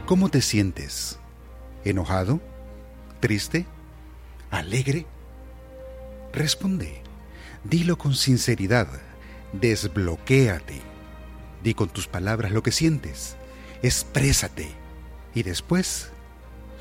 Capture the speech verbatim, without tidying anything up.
¿Cómo te sientes? ¿Enojado? ¿Triste? ¿Alegre? Responde. Dilo con sinceridad. Desbloquéate. Di con tus palabras lo que sientes. Exprésate. Y después,